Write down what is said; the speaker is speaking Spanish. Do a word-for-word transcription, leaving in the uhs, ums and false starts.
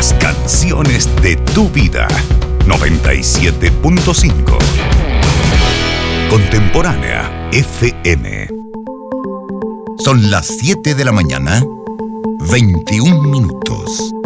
Las canciones de tu vida. noventa y siete punto cinco. Contemporánea F M. Son las siete de la mañana, veintiún minutos.